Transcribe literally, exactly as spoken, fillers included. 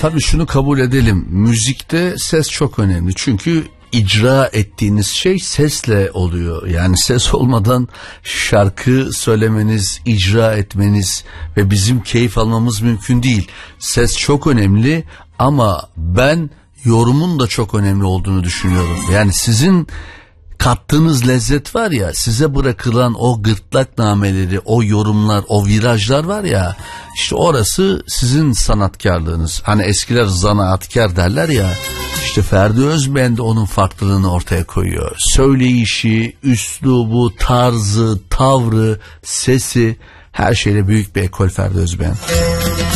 Tabii şunu kabul edelim. Müzikte ses çok önemli. Çünkü icra ettiğiniz şey sesle oluyor. Yani ses olmadan şarkı söylemeniz, icra etmeniz ve bizim keyif almamız mümkün değil. Ses çok önemli ama ben yorumun da çok önemli olduğunu düşünüyorum. Yani sizin kattığınız lezzet var ya, size bırakılan o gırtlak nameleri, o yorumlar, o virajlar var ya, işte orası sizin sanatkarlığınız. Hani eskiler zanaatkar derler ya, işte Ferdi Özben de onun farklılığını ortaya koyuyor. Söyleyişi, üslubu, tarzı, tavrı, sesi, her şeyle büyük bir ekol Ferdi Özben.